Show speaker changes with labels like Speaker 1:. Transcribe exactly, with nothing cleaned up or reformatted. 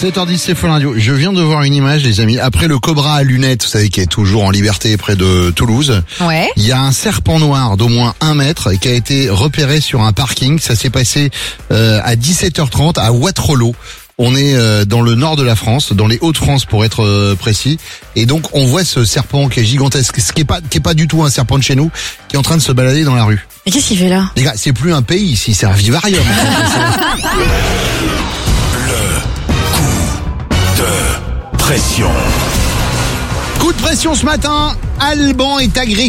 Speaker 1: sept heures dix, c'est Fun Radio. Je viens de voir une image, les amis. Après le cobra à lunettes, vous savez, qui est toujours en liberté près de Toulouse.
Speaker 2: Ouais.
Speaker 1: Il y a un serpent noir d'au moins un mètre qui a été repéré sur un parking. Ça s'est passé euh, à dix-sept heures trente à Waterloo. On est euh, dans le nord de la France, dans les Hauts-de-France pour être euh, précis. Et donc on voit ce serpent qui est gigantesque, ce qui est pas qui est pas du tout un serpent de chez nous, qui est en train de se balader dans la rue.
Speaker 2: Mais qu'est-ce qu'il fait là?
Speaker 1: Les gars, c'est plus un pays ici, c'est un vivarium.
Speaker 3: Pression.
Speaker 1: Coup de pression ce matin, Alban est agressif.